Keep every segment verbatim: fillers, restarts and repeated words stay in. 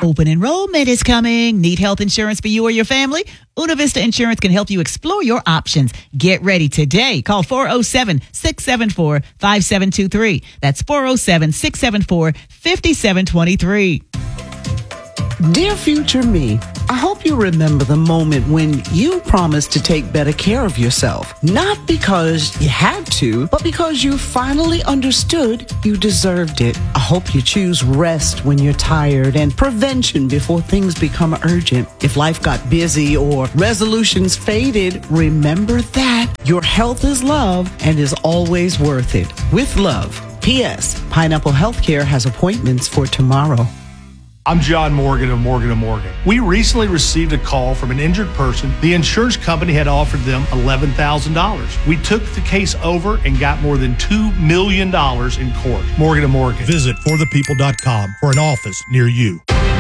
Open enrollment is coming. Need health insurance for you or your family? Una Vista Insurance can help you explore your options. Get ready today. Call four oh seven, six seven four, five seven two three. That's four oh seven, six seven four, five seven two three. Dear future me, I hope you remember the moment when you promised to take better care of yourself. Not because you had to, but because you finally understood you deserved it. I hope you choose rest when you're tired and prevention before things become urgent. If life got busy or resolutions faded, remember that your health is love and is always worth it. With love. P S. Pineapple Healthcare has appointments for tomorrow. I'm John Morgan of Morgan and Morgan. We recently received a call from an injured person. The insurance company had offered them eleven thousand dollars. We took the case over and got more than two million dollars in court. Morgan and Morgan. Visit for the people dot com for an office near you.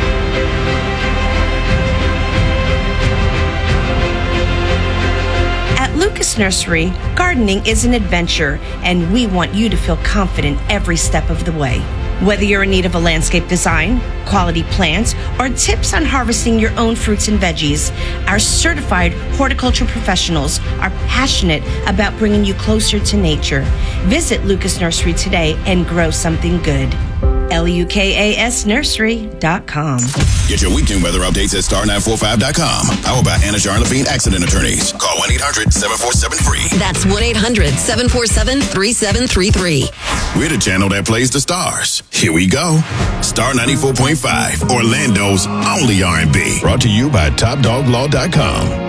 At Lucas Nursery, gardening is an adventure, and we want you to feel confident every step of the way. Whether you're in need of a landscape design, quality plants, or tips on harvesting your own fruits and veggies, our certified horticulture professionals are passionate about bringing you closer to nature. Visit Lucas Nursery today and grow something good. L U K A S nursery dot com. Get your weekend weather updates at star nine four five dot com. Powered by Anna Jarn Levine Accident Attorneys. Call one eight hundred seven four seven free. That's one eight hundred seven four seven three seven three three. We're the channel that plays the stars. Here we go. Star ninety-four point five, Orlando's only R and B. Brought to you by top dog law dot com.